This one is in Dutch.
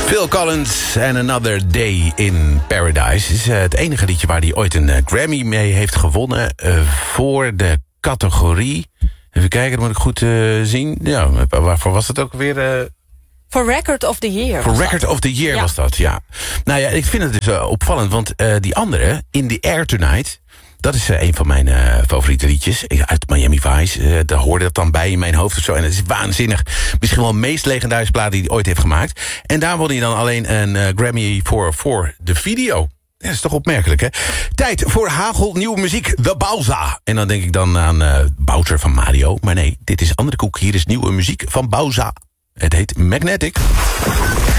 Phil Collins and Another Day in Paradise is het enige liedje waar hij ooit een Grammy mee heeft gewonnen voor de categorie. Even kijken, dan moet ik goed zien. Ja, waarvoor was het ook weer? Voor Record of the Year. Voor Record of the Year was dat, ja. Nou ja, ik vind het dus opvallend, want die andere, In the Air Tonight, dat is een van mijn favoriete liedjes. Uit Miami Vice, daar hoorde dat dan bij in mijn hoofd of zo. En het is waanzinnig. Misschien wel de meest legendarische plaat die hij ooit heeft gemaakt. En daar won hij dan alleen een Grammy voor de video. Ja, dat is toch opmerkelijk, hè? Tijd voor hagelnieuwe muziek, The Bowza. En dan denk ik dan aan Bowser van Mario. Maar nee, dit is andere koek. Hier is nieuwe muziek van Bowza. Het heet Magnetic.